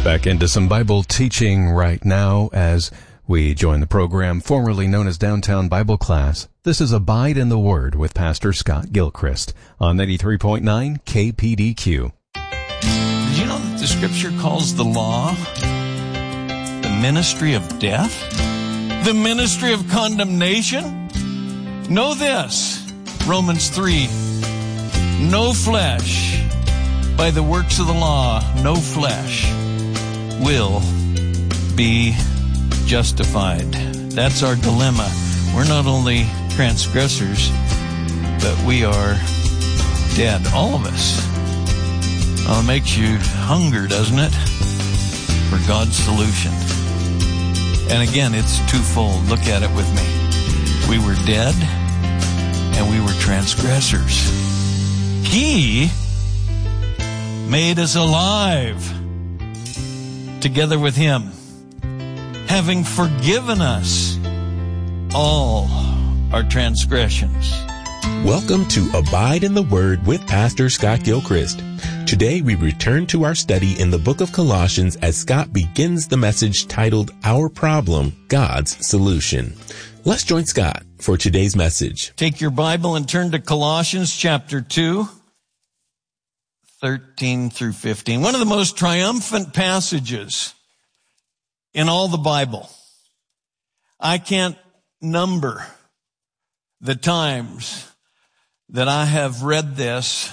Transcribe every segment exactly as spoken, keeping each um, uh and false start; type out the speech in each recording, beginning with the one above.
Back into some Bible teaching right now as we join the program formerly known as Downtown Bible Class. This is Abide in the Word with Pastor Scott Gilchrist on ninety-three point nine K P D Q. Did you know that the Scripture calls the law the ministry of death? The ministry of condemnation? Know this, Romans three, no flesh, by the works of the law, no flesh will be justified. That's our dilemma. We're not only transgressors, but we are dead. All of us. Well, it makes you hunger, doesn't it? For God's solution. And again, it's twofold. Look at it with me. We were dead and we were transgressors. He made us alive together with Him, having forgiven us all our transgressions. Welcome to Abide in the Word with Pastor Scott Gilchrist. Today we return to our study in the book of Colossians as Scott begins the message titled, Our Problem, God's Solution. Let's join Scott for today's message. Take your Bible and turn to Colossians chapter two, thirteen through fifteen. One of the most triumphant passages in all the Bible. I can't number the times that I have read this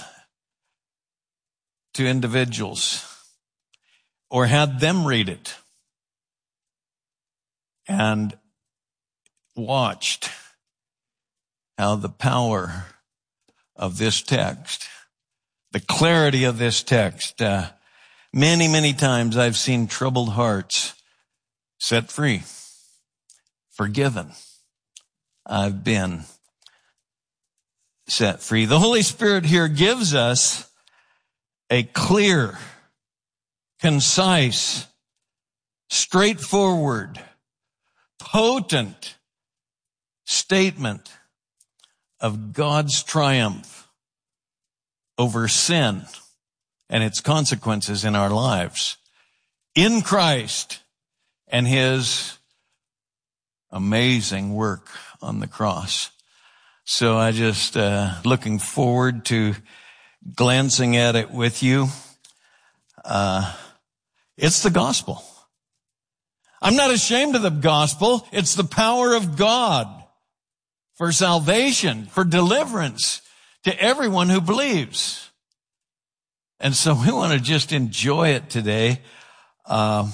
to individuals or had them read it and watched how the power of this text, the clarity of this text, uh, many, many times I've seen troubled hearts set free, forgiven. I've been set free. The Holy Spirit here gives us a clear, concise, straightforward, potent statement of God's triumph over sin and its consequences in our lives in Christ and His amazing work on the cross. So I just uh looking forward to glancing at it with you. Uh it's the gospel. I'm not ashamed of the gospel. It's the power of God for salvation, for deliverance to everyone who believes. And so we want to just enjoy it today. Uh,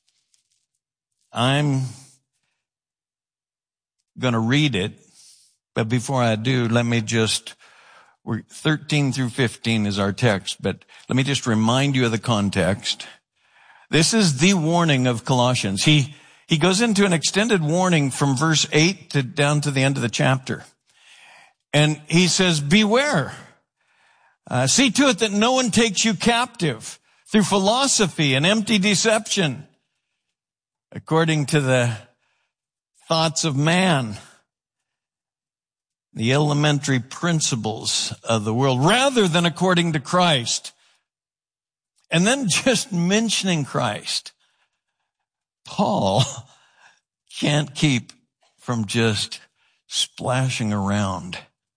I'm going to read it, but before I do, let me just, we're thirteen through fifteen is our text, but let me just remind you of the context. This is the warning of Colossians. He, he goes into an extended warning from verse eight to down to the end of the chapter. And he says, beware. Uh, see to it that no one takes you captive through philosophy and empty deception, according to the thoughts of man, the elementary principles of the world, rather than according to Christ. And then just mentioning Christ, Paul can't keep from just splashing around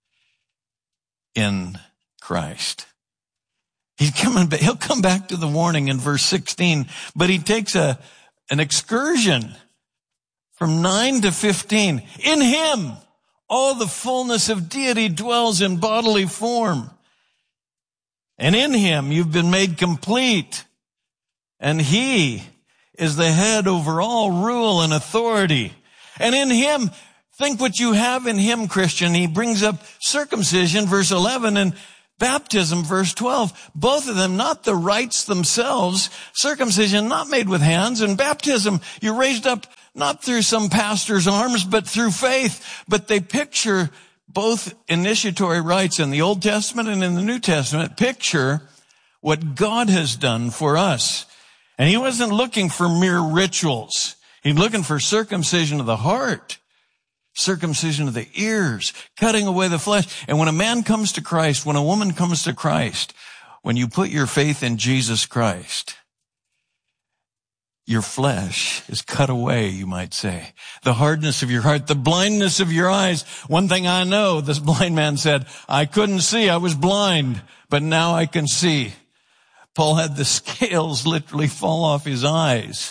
in Christ. He's coming back, he'll come back to the warning in verse sixteen, but he takes a, an excursion from nine to fifteen. In Him, all the fullness of deity dwells in bodily form. And in Him, you've been made complete. And He is the head over all rule and authority. And in Him, think what you have in Him, Christian. He brings up circumcision, verse eleven, and baptism, verse twelve. Both of them, not the rites themselves. Circumcision, not made with hands. And baptism, you're raised up not through some pastor's arms, but through faith. But they picture both initiatory rites in the Old Testament and in the New Testament, picture what God has done for us. And He wasn't looking for mere rituals. He's looking for circumcision of the heart, circumcision of the ears, cutting away the flesh. And when a man comes to Christ, when a woman comes to Christ, when you put your faith in Jesus Christ, your flesh is cut away, you might say. The hardness of your heart, the blindness of your eyes. One thing I know, this blind man said, I couldn't see, I was blind, but now I can see. Paul had the scales literally fall off his eyes.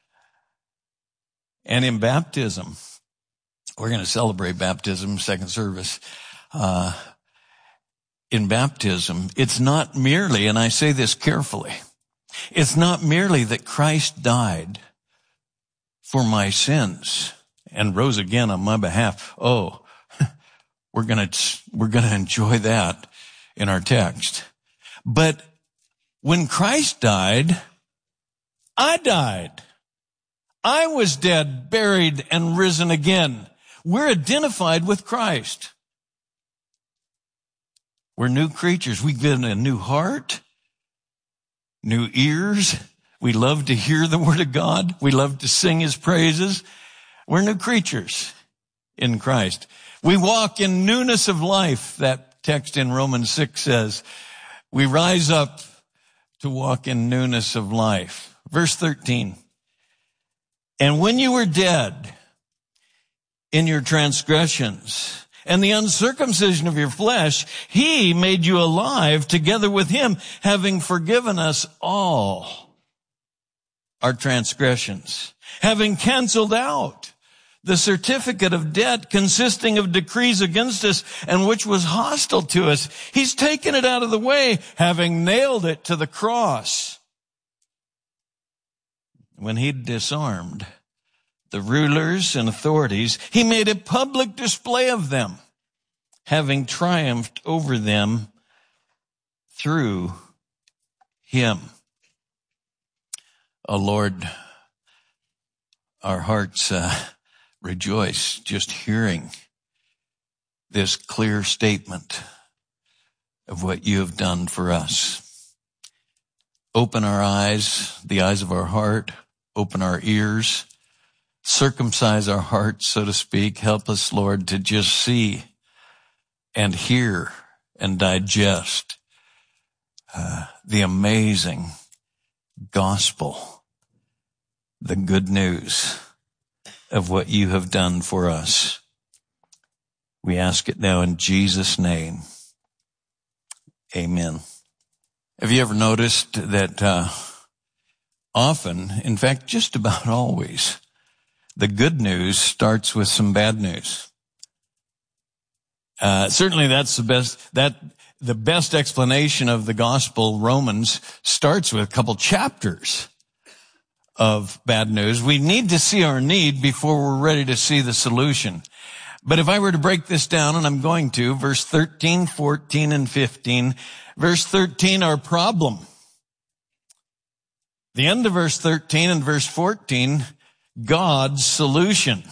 And in baptism, we're going to celebrate baptism, second service. Uh, in baptism, it's not merely, and I say this carefully, it's not merely that Christ died for my sins and rose again on my behalf. Oh, we're going to, we're going to enjoy that in our text. But when Christ died, I died. I was dead, buried, and risen again. We're identified with Christ. We're new creatures. We've given a new heart, new ears. We love to hear the word of God. We love to sing his praises. We're new creatures in Christ. We walk in newness of life. That text in Romans six says, we rise up to walk in newness of life. Verse thirteen. And when you were dead in your transgressions and the uncircumcision of your flesh, he made you alive together with him, having forgiven us all our transgressions, having canceled out the certificate of debt consisting of decrees against us and which was hostile to us. He's taken it out of the way, having nailed it to the cross. When he'd disarmed the rulers and authorities, he made a public display of them, having triumphed over them through him. Oh Lord, our hearts uh, rejoice just hearing this clear statement of what you have done for us. Open our eyes, the eyes of our heart, open our ears, circumcise our hearts, so to speak. Help us, Lord, to just see and hear and digest uh, the amazing gospel, the good news of what you have done for us. We ask it now in Jesus' name. Amen. Have you ever noticed that uh, often, in fact, just about always, the good news starts with some bad news? Uh, certainly that's the best, that the best explanation of the gospel, Romans, starts with a couple chapters of bad news. We need to see our need before we're ready to see the solution. But if I were to break this down, and I'm going to, verse thirteen, fourteen, and fifteen, verse thirteen, our problem. The end of verse thirteen and verse fourteen, God's solution.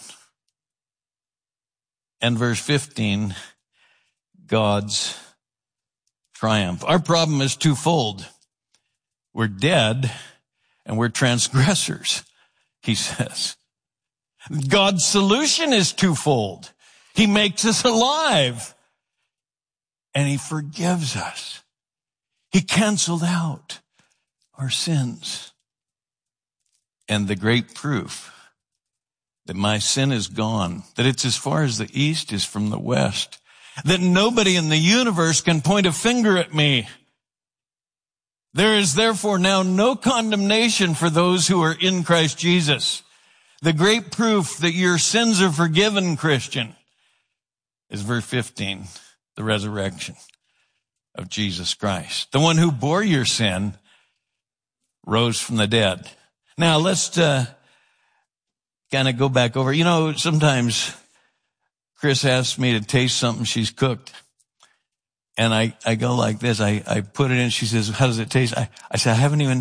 And verse fifteen, God's triumph. Our problem is twofold. We're dead and we're transgressors, he says. God's solution is twofold. He makes us alive and he forgives us. He canceled out our sins. And the great proof that my sin is gone, that it's as far as the east is from the west, that nobody in the universe can point a finger at me. There is therefore now no condemnation for those who are in Christ Jesus. The great proof that your sins are forgiven, Christian, is verse fifteen, the resurrection of Jesus Christ. The one who bore your sin rose from the dead. Now let's uh, kind of go back over. You know, sometimes Chris asks me to taste something she's cooked. And I, I go like this. I, I put it in. She says, how does it taste? I, I say, I haven't even,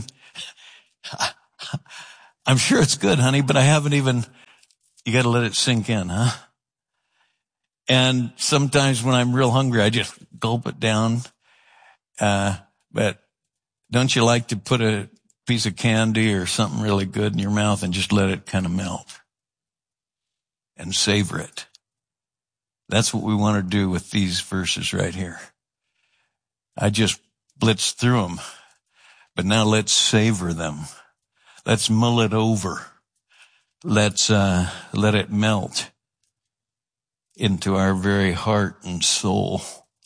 I'm sure it's good, honey, but I haven't even, you got to let it sink in, huh? And sometimes when I'm real hungry, I just gulp it down. Uh, but don't you like to put a piece of candy or something really good in your mouth and just let it kind of melt and savor it? That's what we want to do with these verses right here. I just blitzed through them, but now let's savor them. Let's mull it over. Let's uh, let it melt into our very heart and soul.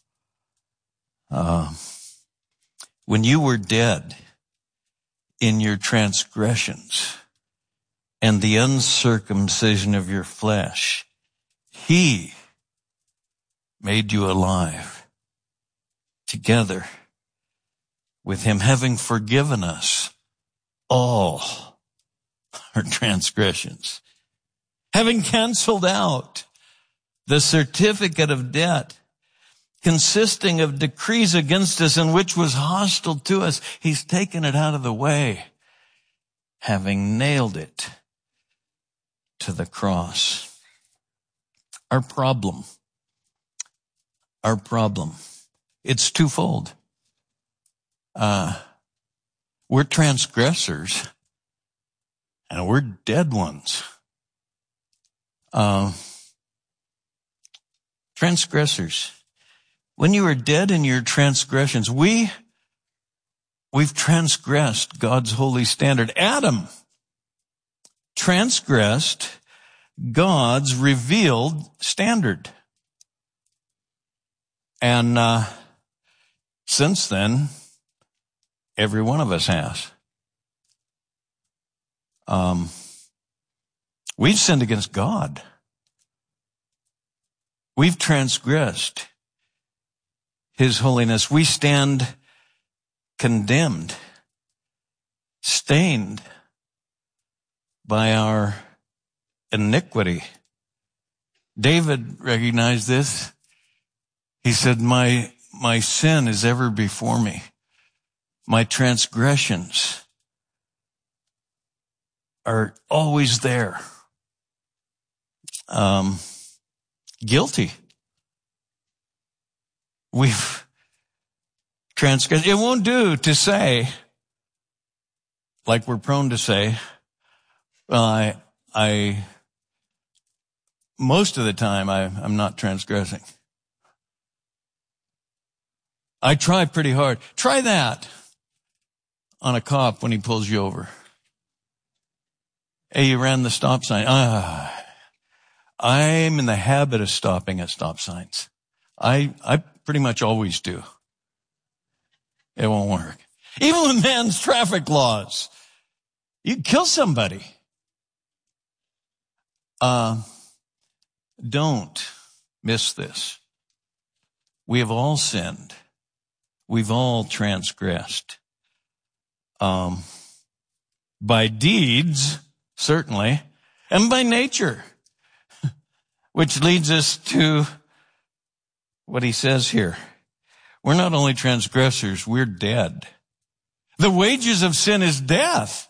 Uh, when you were dead in your transgressions and the uncircumcision of your flesh, he made you alive together with him, having forgiven us all our transgressions, having canceled out the certificate of debt consisting of decrees against us and which was hostile to us. He's taken it out of the way, having nailed it to the cross. Our problem, our problem, it's twofold. Uh, we're transgressors and we're dead ones. Uh, transgressors. When you are dead in your transgressions, we, we've transgressed God's holy standard. Adam transgressed God's revealed standard. And uh, since then, every one of us has. Um, we've sinned against God. We've transgressed his holiness. We stand condemned, stained by our iniquity. David recognized this. He said, my, my sin is ever before me. My transgressions are always there. Um, guilty. We've transgressed. It won't do to say, like we're prone to say, well, I, I, most of the time I, I'm not transgressing. I try pretty hard. Try that on a cop when he pulls you over. Hey, you ran the stop sign. Ah, I'm in the habit of stopping at stop signs. I, I pretty much always do. It won't work. Even with man's traffic laws, you kill somebody. Uh, don't miss this. We have all sinned. We've all transgressed. Um, by deeds, certainly, and by nature, which leads us to what he says here. We're not only transgressors, we're dead. The wages of sin is death.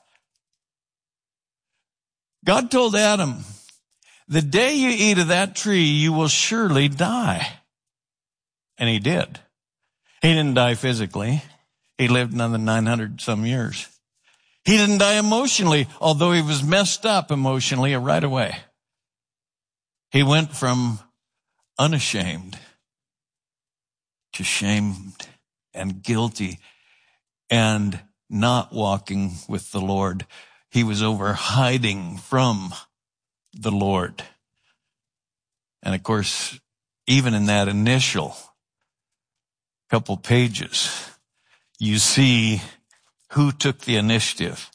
God told Adam, the day you eat of that tree, you will surely die. And he did. He didn't die physically. He lived another nine hundred some years. He didn't die emotionally, although he was messed up emotionally right away. He went from unashamed to shamed and guilty and not walking with the Lord. He was over hiding from the Lord. And of course, even in that initial couple pages, you see who took the initiative.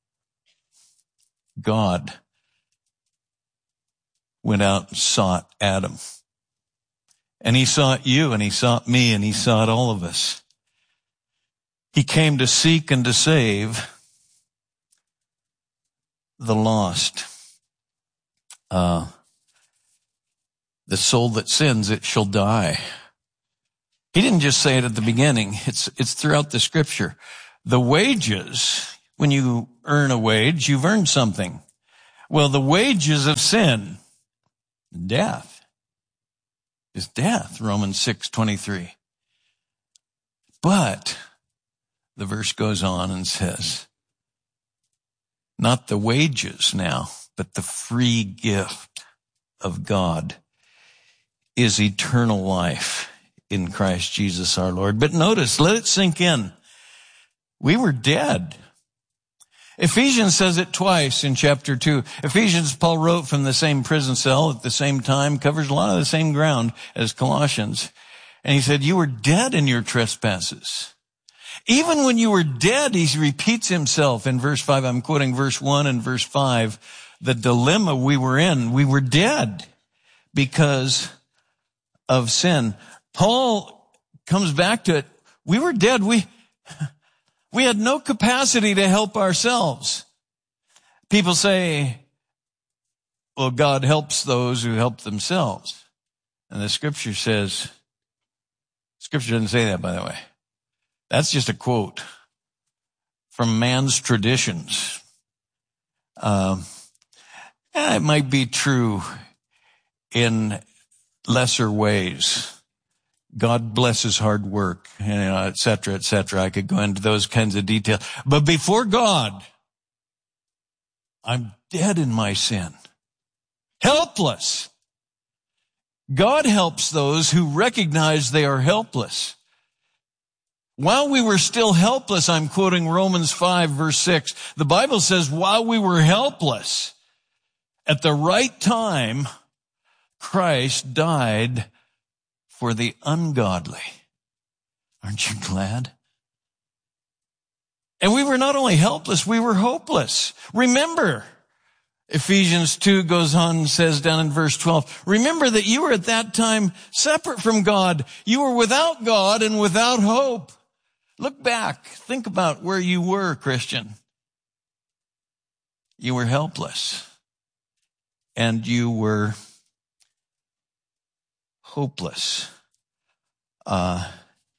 God went out and sought Adam. And he sought you, and he sought me, and he sought all of us. He came to seek and to save the lost. Uh, the soul that sins, it shall die. He didn't just say it at the beginning. It's, it's throughout the scripture. The wages, when you earn a wage, you've earned something. Well, the wages of sin, death, is death, Romans six twenty-three. But the verse goes on and says, not the wages now, but the free gift of God is eternal life in Christ Jesus our Lord. But notice, let it sink in. We were dead. Ephesians says it twice in chapter two. Ephesians, Paul wrote from the same prison cell at the same time, covers a lot of the same ground as Colossians. And he said, you were dead in your trespasses. Even when you were dead, he repeats himself in verse five. I'm quoting verse one and verse five. The dilemma we were in, we were dead because of sin. Paul comes back to it. We were dead. We, we had no capacity to help ourselves. People say, well, God helps those who help themselves. And the scripture says, scripture doesn't say that, by the way. That's just a quote from man's traditions. Um, it might be true in lesser ways. God blesses hard work, you know, et cetera, et cetera. I could go into those kinds of details. But before God, I'm dead in my sin. Helpless. God helps those who recognize they are helpless. While we were still helpless, I'm quoting Romans five, verse six. The Bible says, while we were helpless, at the right time, Christ died for the ungodly. Aren't you glad? And we were not only helpless, we were hopeless. Remember, Ephesians two goes on and says down in verse twelve, remember that you were at that time separate from God. You were without God and without hope. Look back. Think about where you were, Christian. You were helpless. And you were hopeless. Uh,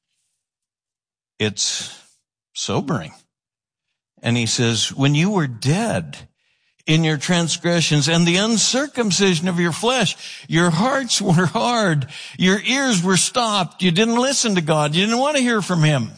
it's sobering. And he says, when you were dead in your transgressions and the uncircumcision of your flesh, your hearts were hard. Your ears were stopped. You didn't listen to God. You didn't want to hear from him.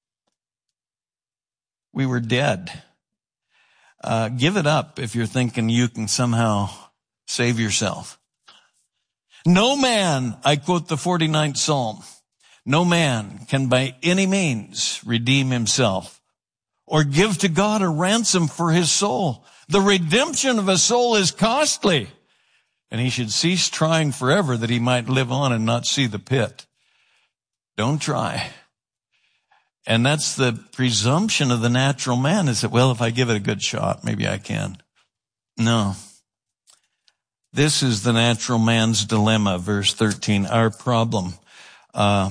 We were dead. Uh, give it up if you're thinking you can somehow save yourself. No man, I quote the forty-ninth Psalm, no man can by any means redeem himself or give to God a ransom for his soul. The redemption of a soul is costly, and he should cease trying forever that he might live on and not see the pit. Don't try. And that's the presumption of the natural man, is that, well, if I give it a good shot, maybe I can. No. This is the natural man's dilemma, verse thirteen, our problem. Uh,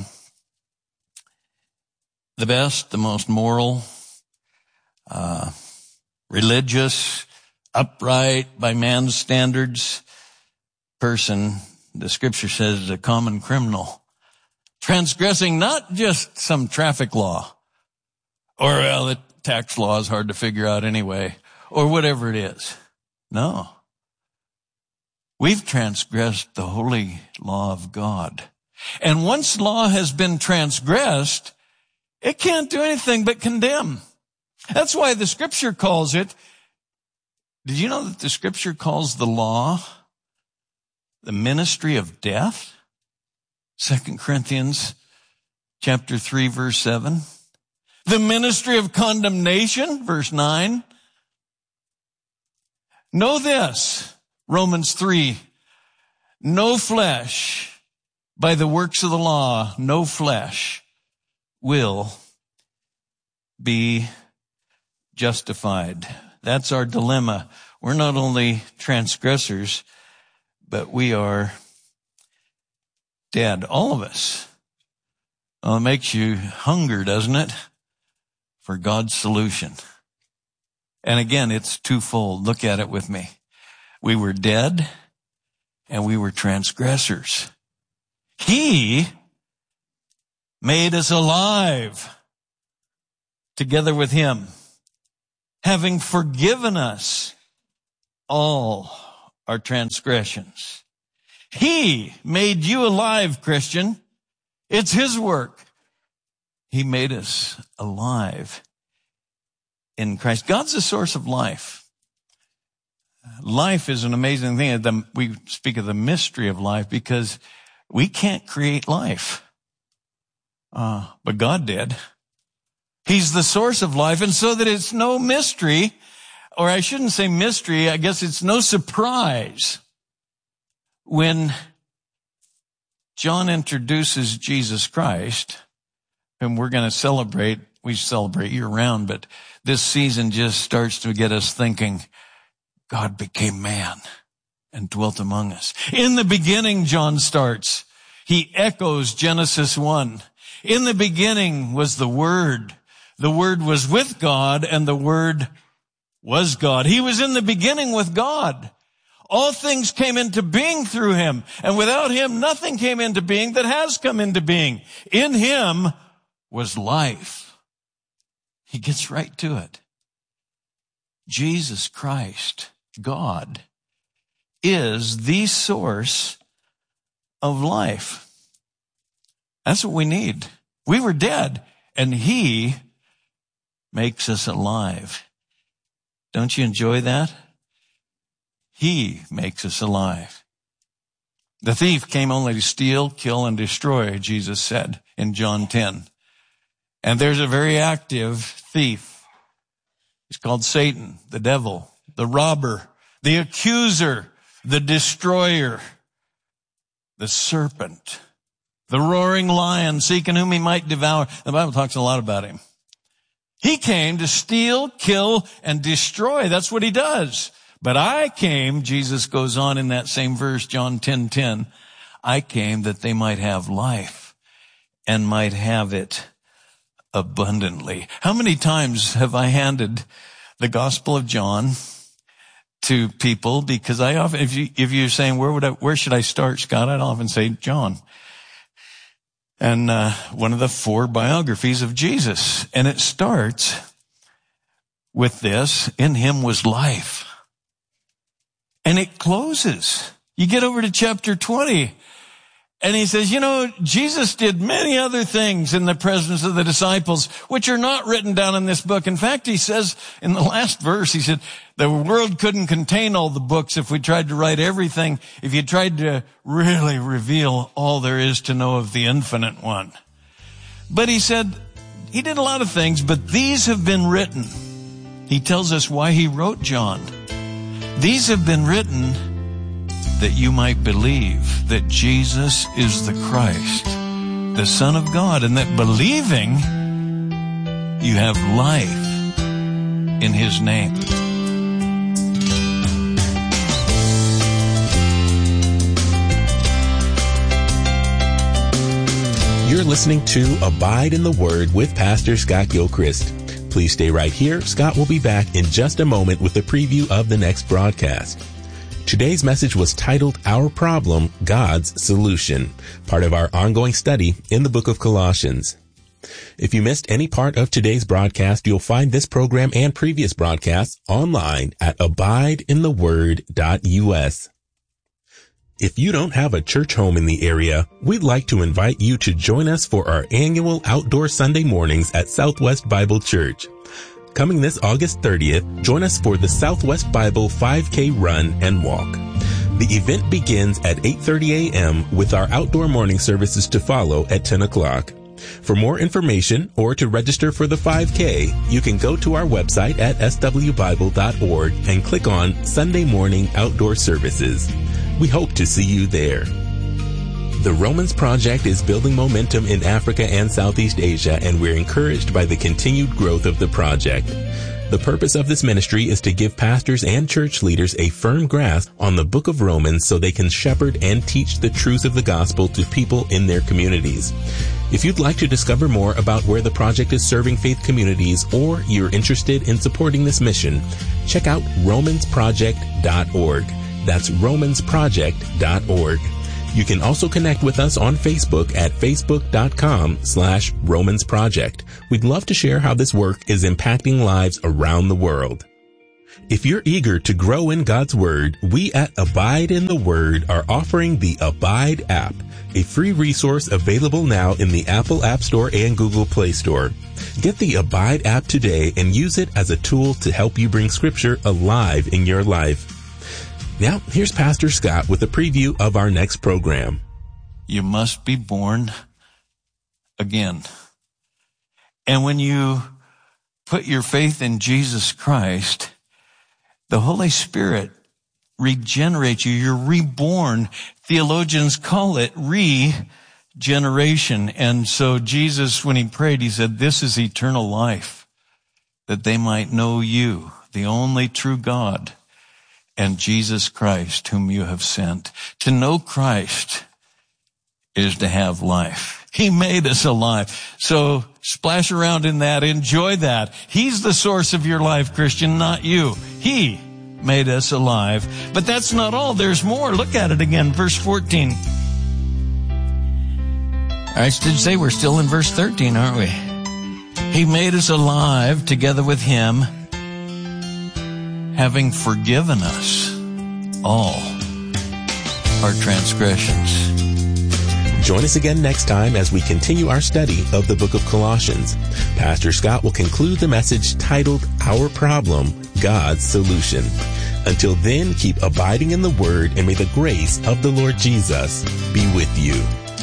the best, the most moral, uh, religious, upright by man's standards person, the scripture says, is a common criminal. Transgressing not just some traffic law, or well, the tax law is hard to figure out anyway, or whatever it is. No. We've transgressed the holy law of God. And once law has been transgressed, it can't do anything but condemn. That's why the scripture calls it, did you know that the scripture calls the law the ministry of death? Second Corinthians chapter three, verse seven. The ministry of condemnation, verse nine. Know this, Romans three, no flesh, by the works of the law, no flesh will be justified. That's our dilemma. We're not only transgressors, but we are dead. All of us. Well, it makes you hunger, doesn't it? For God's solution. And again, it's twofold. Look at it with me. We were dead and we were transgressors. He made us alive together with him, having forgiven us all our transgressions. He made you alive, Christian. It's his work. He made us alive in Christ. God's the source of life. Life is an amazing thing. We speak of the mystery of life because we can't create life. Uh, but God did. He's the source of life, and so that it's no mystery or I shouldn't say mystery, I guess it's no surprise when John introduces Jesus Christ, and we're going to celebrate. We celebrate year round, but this season just starts to get us thinking, God became man and dwelt among us. In the beginning, John starts. He echoes Genesis one. In the beginning was the Word. The Word was with God, and the Word was God. He was in the beginning with God. All things came into being through him, and without him, nothing came into being that has come into being. In him was life. He gets right to it. Jesus Christ, God, is the source of life. That's what we need. We were dead, and he makes us alive. Don't you enjoy that? He makes us alive. The thief came only to steal, kill, and destroy, Jesus said in John ten. And there's a very active thief. He's called Satan, the devil, the robber, the accuser, the destroyer, the serpent, the roaring lion, seeking whom he might devour. The Bible talks a lot about him. He came to steal, kill, and destroy. That's what he does. But I came, Jesus goes on in that same verse, John ten ten, I came that they might have life and might have it abundantly. How many times have I handed the Gospel of John to people? Because I often, if you, if you're saying, where would I, where should I start, Scott? I'd often say John. And, uh, one of the four biographies of Jesus. And it starts with this, in him was life. And it closes. You get over to chapter twenty. And he says, you know, Jesus did many other things in the presence of the disciples, which are not written down in this book. In fact, he says in the last verse, he said, the world couldn't contain all the books if we tried to write everything, if you tried to really reveal all there is to know of the infinite one. But he said, he did a lot of things, but these have been written. He tells us why he wrote John. These have been written that you might believe that Jesus is the Christ, the Son of God, and that believing you have life in his name. You're listening to Abide in the Word with Pastor Scott Gilchrist. Please stay right here. Scott will be back in just a moment with a preview of the next broadcast. Today's message was titled, Our Problem, God's Solution, part of our ongoing study in the book of Colossians. If you missed any part of today's broadcast, you'll find this program and previous broadcasts online at abide in the word dot u s. If you don't have a church home in the area, we'd like to invite you to join us for our annual outdoor Sunday mornings at Southwest Bible Church. Coming this August thirtieth, join us for the Southwest Bible five K Run and Walk. The event begins at eight thirty a.m. with our outdoor morning services to follow at ten o'clock. For more information or to register for the five K, you can go to our website at s w bible dot org and click on Sunday Morning Outdoor Services. We hope to see you there. The Romans Project is building momentum in Africa and Southeast Asia, and we're encouraged by the continued growth of the project. The purpose of this ministry is to give pastors and church leaders a firm grasp on the book of Romans so they can shepherd and teach the truths of the gospel to people in their communities. If you'd like to discover more about where the project is serving faith communities, or you're interested in supporting this mission, check out romans project dot org. That's romans project dot org. You can also connect with us on Facebook at facebook.com slash Romans Project. We'd love to share how this work is impacting lives around the world. If you're eager to grow in God's Word, we at Abide in the Word are offering the Abide app, a free resource available now in the Apple App Store and Google Play Store. Get the Abide app today and use it as a tool to help you bring Scripture alive in your life. Now, here's Pastor Scott with a preview of our next program. You must be born again. And when you put your faith in Jesus Christ, The Holy Spirit regenerates you. You're reborn. Theologians call it regeneration. And so Jesus, when he prayed, he said, this is eternal life, that they might know you, the only true God, and Jesus Christ, whom you have sent. To know Christ is to have life. He made us alive. So splash around in that. Enjoy that. He's the source of your life, Christian, not you. He made us alive. But that's not all. There's more. Look at it again. Verse fourteen. I should say we're still in verse thirteen, aren't we? He made us alive together with him, having forgiven us all our transgressions. Join us again next time as we continue our study of the book of Colossians. Pastor Scott will conclude the message titled, Our Problem, God's Solution. Until then, keep abiding in the Word, and may the grace of the Lord Jesus be with you.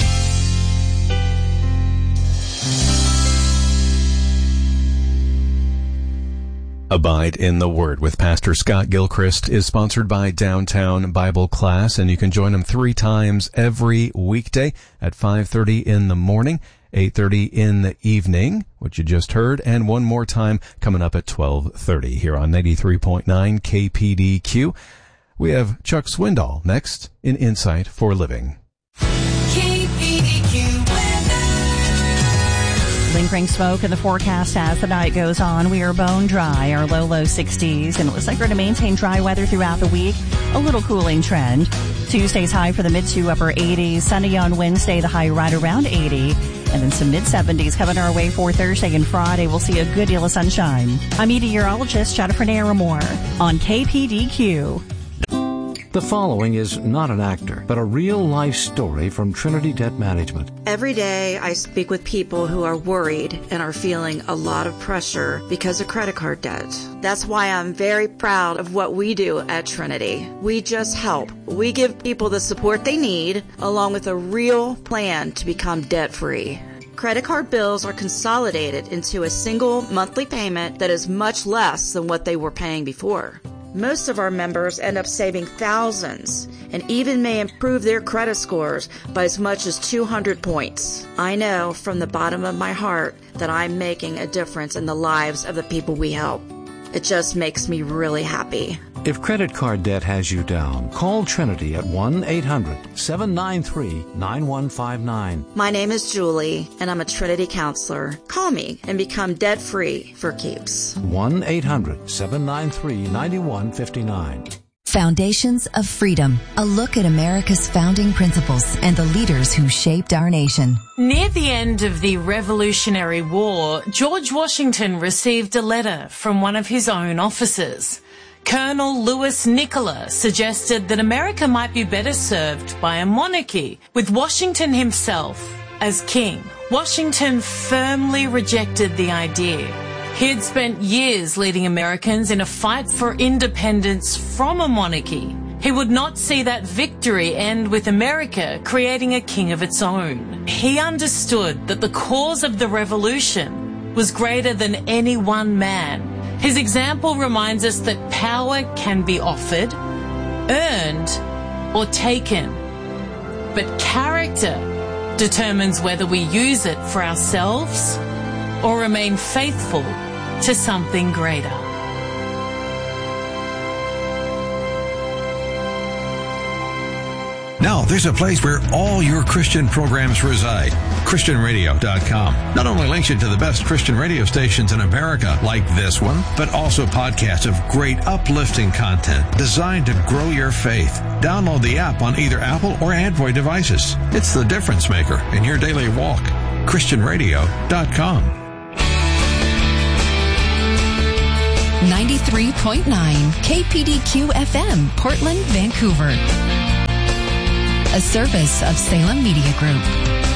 Abide in the Word with Pastor Scott Gilchrist is sponsored by Downtown Bible Class, and you can join them three times every weekday at five thirty in the morning, eight thirty in the evening, which you just heard, and one more time coming up at twelve thirty here on ninety-three point nine K P D Q. We have Chuck Swindoll next in Insight for Living. K P D Q Lingering smoke in the forecast as the night goes on. We are bone dry, our low, low sixties, and it looks like we're going to maintain dry weather throughout the week. A little cooling trend. Tuesday's high for the mid to upper eighties. Sunny on Wednesday, the high right around eighty. And then some mid seventies coming our way for Thursday and Friday. We'll see a good deal of sunshine. I'm meteorologist Jennifer Naramore on K P D Q. The following is not an actor, but a real-life story from Trinity Debt Management. Every day I speak with people who are worried and are feeling a lot of pressure because of credit card debt. That's why I'm very proud of what we do at Trinity. We just help. We give people the support they need, along with a real plan to become debt-free. Credit card bills are consolidated into a single monthly payment that is much less than what they were paying before. Most of our members end up saving thousands and even may improve their credit scores by as much as two hundred points. I know from the bottom of my heart that I'm making a difference in the lives of the people we help. It just makes me really happy. If credit card debt has you down, call Trinity at one eight hundred seven nine three nine one five nine. My name is Julie, and I'm a Trinity counselor. Call me and become debt-free for keeps. one eight hundred seven nine three nine one five nine. Foundations of Freedom, a look at America's founding principles and the leaders who shaped our nation. Near the end of the Revolutionary War, George Washington received a letter from one of his own officers. Colonel Louis Nicola suggested that America might be better served by a monarchy, with Washington himself as king. Washington firmly rejected the idea. He had spent years leading Americans in a fight for independence from a monarchy. He would not see that victory end with America creating a king of its own. He understood that the cause of the revolution was greater than any one man. His example reminds us that power can be offered, earned, or taken. But character determines whether we use it for ourselves or remain faithful to something greater. Now, there's a place where all your Christian programs reside. Christian radio dot com not only links you to the best Christian radio stations in America, like this one, but also podcasts of great uplifting content designed to grow your faith. Download the app on either Apple or Android devices. It's the difference maker in your daily walk. Christian radio dot com. ninety-three point nine K P D Q F M, Portland, Vancouver. A service of Salem Media Group.